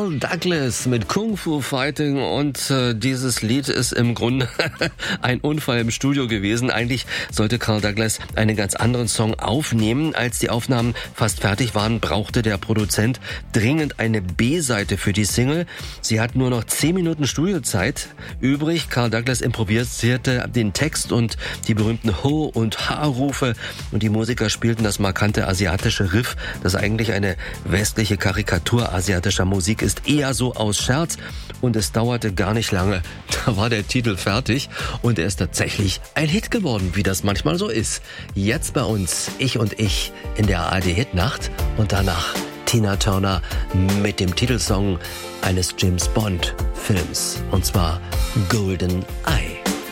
Carl Douglas mit Kung Fu Fighting und dieses Lied ist im Grunde ein Unfall im Studio gewesen. Eigentlich sollte Carl Douglas einen ganz anderen Song aufnehmen. Als die Aufnahmen fast fertig waren, brauchte der Produzent dringend eine B-Seite für die Single. Sie hat nur noch 10 Minuten Studiozeit übrig. Carl Douglas improvisierte den Text und die berühmten Ho- und Ha-Rufe und die Musiker spielten das markante asiatische Riff, das eigentlich eine westliche Karikatur asiatischer Musik ist, eher so aus Scherz. Und es dauerte gar nicht lange, da war der Titel fertig und er ist tatsächlich ein Hit geworden, wie das manchmal so ist. Jetzt bei uns, Ich und Ich in der ARD-Hitnacht und danach Tina Turner mit dem Titelsong eines James Bond Films, und zwar Golden Eye.